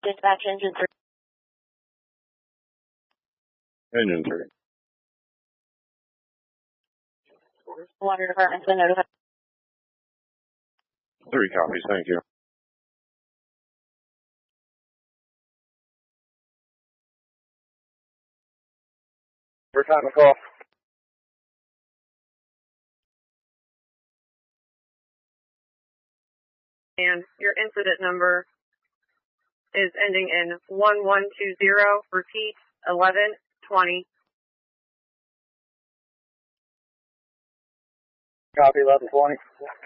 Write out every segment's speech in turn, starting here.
Dispatch engine 3. Engine 3. Water department's been notified. 3 copies, thank you. For time of call. And your incident number is ending in 1120. Repeat, 1120. Copy 1120.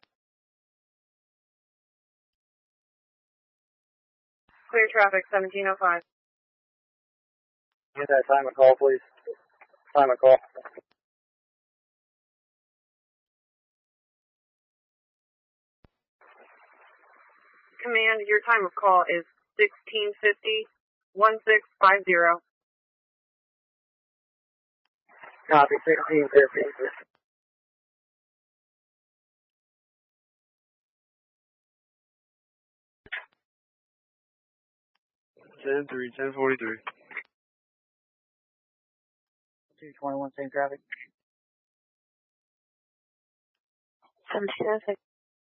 Clear traffic 1705. Get that time of call, please. Time of call. Command, your time of call is 1650, 1650. Copy 1650. Ten 1043. 221, same traffic. 1706.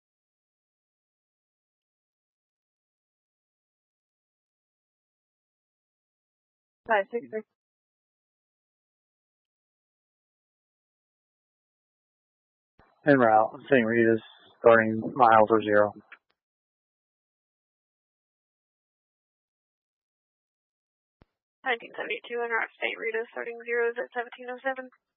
Hi, 66. En route, St. Rita's, starting miles or 0. 1972 en route St. Rita, starting zeros at 1707.